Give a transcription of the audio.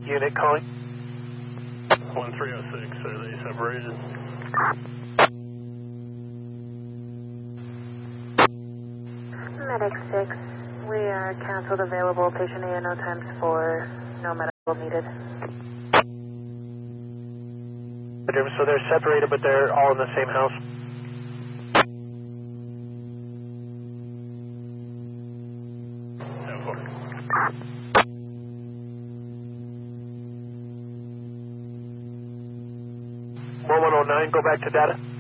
unit calling? 1306, are they separated? Medic 6, we are canceled available. Patient ANO times 4, no medical needed. So they're separated, but they're all in the same house? Yeah, 1109, go back to data.